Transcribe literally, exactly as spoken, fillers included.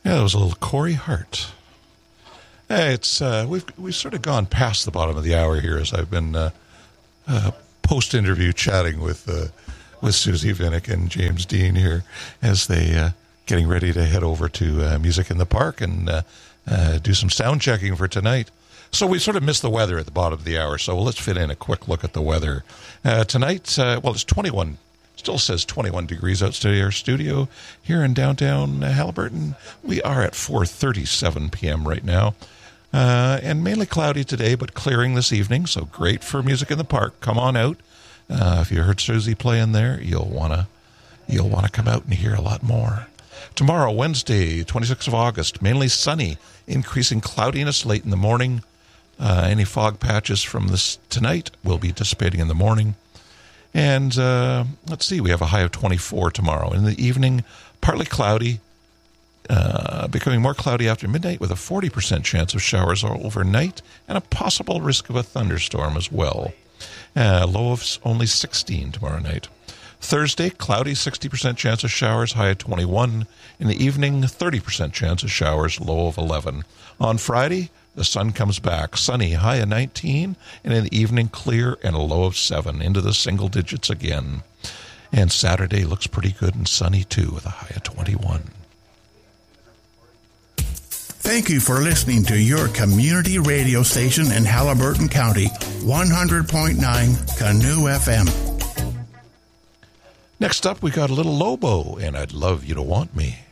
Yeah, that was a little Corey Hart. Hey, it's uh, we've we've sort of gone past the bottom of the hour here as I've been uh, uh, post-interview chatting with uh, with Susie Vinnick and James Dean here as they uh, getting ready to head over to uh, Music in the Park and uh, uh, do some sound checking for tonight. So we sort of missed the weather at the bottom of the hour, so let's fit in a quick look at the weather. Uh, tonight, uh, well, it's twenty-one, still says twenty-one degrees outside our studio here in downtown uh, Haliburton. We are at four thirty-seven p.m. right now, uh, and mainly cloudy today, but clearing this evening, so great for Music in the Park. Come on out. Uh, if you heard Susie playing there, you'll want to you'll want to come out and hear a lot more. Tomorrow, Wednesday, twenty-sixth of August, mainly sunny, increasing cloudiness late in the morning. Uh, any fog patches from this tonight will be dissipating in the morning. And uh, let's see, we have a high of twenty-four tomorrow. In the evening, partly cloudy, uh, becoming more cloudy after midnight with a forty percent chance of showers overnight and a possible risk of a thunderstorm as well. Uh, low of only sixteen tomorrow night. Thursday, cloudy, sixty percent chance of showers, high of twenty-one. In the evening, thirty percent chance of showers, low of eleven. On Friday, the sun comes back, sunny, high of nineteen, and in the evening, clear and a low of seven, into the single digits again. And Saturday looks pretty good and sunny, too, with a high of twenty-one. Thank you for listening to your community radio station in Haliburton County, one hundred point nine Canoe F M. Next up, we got a little Lobo, and I'd love you to want me.